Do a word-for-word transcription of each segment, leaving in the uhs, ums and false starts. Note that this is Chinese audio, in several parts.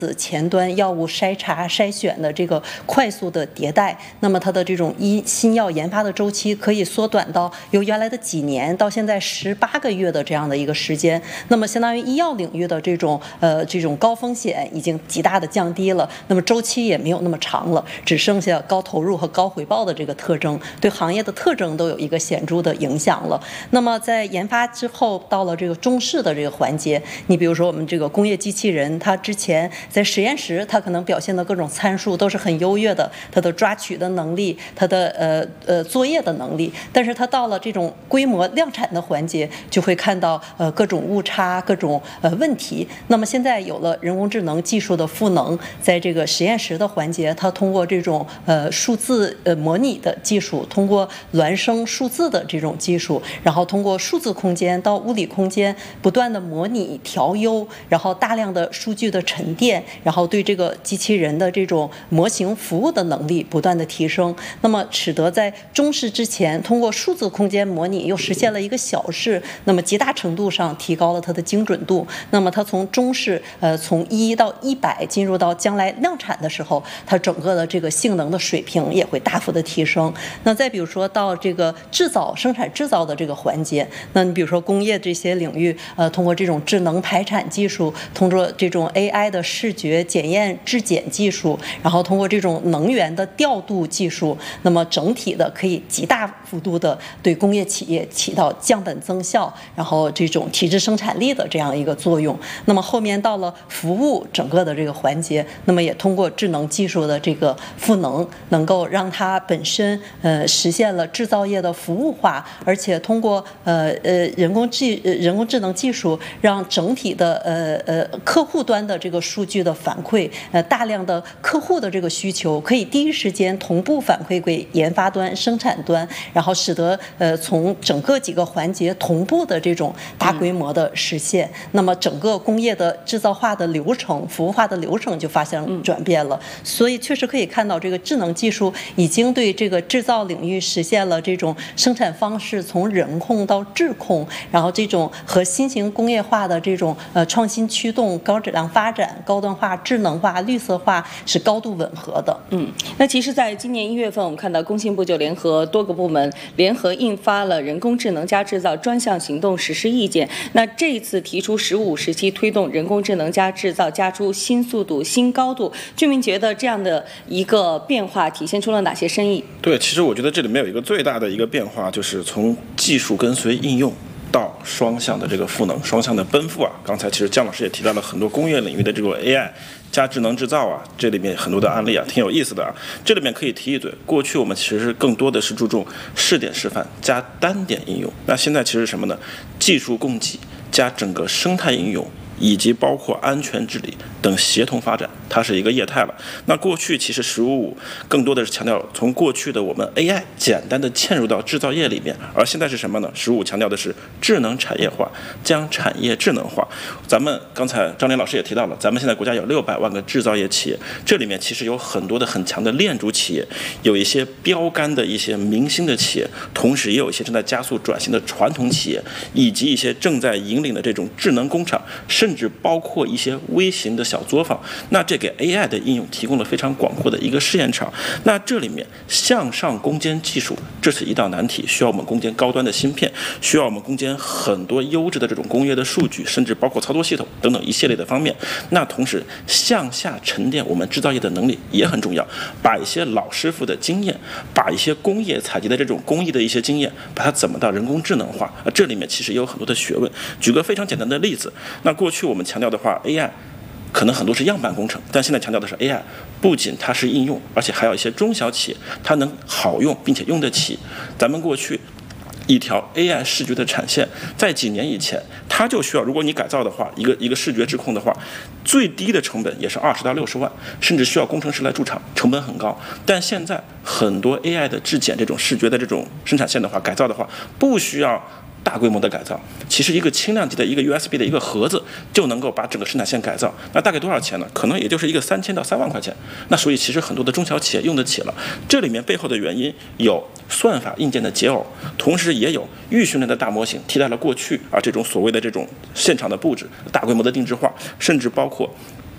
前端药物筛查筛选的这个快速的迭代，那么它的这种医新药研发的周期可以缩短到由原来的几年到现在十八个月的这样的一个时间。那么相当于医药领域的这种呃这种高风险已经极大的降低了，那么周期也没有那么长了，只剩下高投入和高回报的这个特征，对行业的特征都有一个显著的影响了。那么在研发之后，到了这个中试的这个环节，你比如说我们这个工业机器人，它之前在实验室，它可能表现的各种参数都是很优越的，它的抓取的能力，它的呃呃作业的能力，但是它到了这种规模量产的环节，就会看到呃各种误差、各种呃问题。那么现在有了人工智能技术的赋能，在这个实验室的环节，它通过这种呃数字呃模拟的技术，通过孪生数字的这种技术，然后通过数字空间到物理空间不断的模拟调优，然后大量的数据的沉淀，然后对这个机器人的这种模型服务的能力不断的提升，那么使得在中试之前通过数字空间模拟又实现了一个小试，那么极大程度上提高了它的精准度。那么它从中试呃从一到一百进入到将来量产的时候，它整个的这个性能的水平也会大幅的提升。那再比如说到这个制造生产制造的这个环节，那你比如说工业这些领域，呃通过这种智能排产技术，通过这种 A I 的视觉检验质检技术，然后通过这种能源的调度技术，那么整体的可以极大幅度的对工业企业起到降本增效，然后这种提质生产力的这样一个作用。那么后面到了服务整个的这个环节，那么也通过智能技术的这个赋能，能够让它本身呃实现了制造业的服务化，而且通过呃呃人工智人工智能技术，让整体的呃呃客户端的这个数据的反馈，呃大量的客户的这个需求可以第一时间同步反馈给研发端、生产端，然后使得呃从整个几个环节同步的这种大规模的实现，嗯、那么整个工业的制造化的流程、服务化的流程就发生转变了。嗯、所以确实可以看到，这个智能技术已经对这个制造领域实现了这种生产方式从人控到智控，然后这种和新型工业化的这种呃创新驱动、高质量发展、高端化、智能化、绿色化是高度吻合的。 嗯，那其实在今年一月份，我们看到工信部就联合多个部门联合印发了人工智能加制造专项行动实施意见。那这一次提出“十五”时期推动人工智能加制造加出新速度、新高度，居民觉得这样的一个变化体现出了哪些深意？ 对，其实我觉得这里面有一个最大的一个变化，就是从技术跟随应用到双向的这个赋能、双向的奔赴啊。刚才其实姜老师也提到了很多工业领域的这种 A I 加智能制造啊，这里面很多的案例啊，挺有意思的啊。这里面可以提一嘴，过去我们其实更多的是注重试点示范加单点应用，那现在其实什么呢？技术供给加整个生态应用，以及包括安全治理等协同发展，它是一个业态了。那过去其实十五五更多的是强调从过去的我们 A I 简单的嵌入到制造业里面，而现在是什么呢？十五五强调的是智能产业化，将产业智能化。咱们刚才张林老师也提到了，咱们现在国家有六百万个制造业企业，这里面其实有很多的很强的链主企业，有一些标杆的一些明星的企业，同时也有一些正在加速转型的传统企业，以及一些正在引领的这种智能工厂，甚至包括一些微型的小作坊。那这给 A I 的应用提供了非常广阔的一个试验场。那这里面向上攻坚技术，这是一道难题，需要我们攻坚高端的芯片，需要我们攻坚很多优质的这种工业的数据，甚至包括操作系统等等一系列的方面。那同时向下沉淀我们制造业的能力也很重要，把一些老师傅的经验，把一些工业采集的这种工艺的一些经验，把它怎么到人工智能化，这里面其实也有很多的学问。举个非常简单的例子，那过去我们强调的话 A I可能很多是样板工程，但现在强调的是 A I 不仅它是应用，而且还有一些中小企业它能好用并且用得起。咱们过去一条 A I 视觉的产线，在几年以前它就需要，如果你改造的话，一个一个视觉质控的话，最低的成本也是二十到六十万，甚至需要工程师来驻场，成本很高。但现在很多 A I 的质检这种视觉的这种生产线的话，改造的话不需要大规模的改造，其实一个轻量级的一个 U S B 的一个盒子就能够把整个生产线改造。那大概多少钱呢？可能也就是一个三千到三万块钱。那所以其实很多的中小企业用得起了。这里面背后的原因有算法硬件的解耦，同时也有预训练的大模型替代了过去啊这种所谓的这种现场的布置、大规模的定制化，甚至包括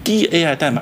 低 A I 代码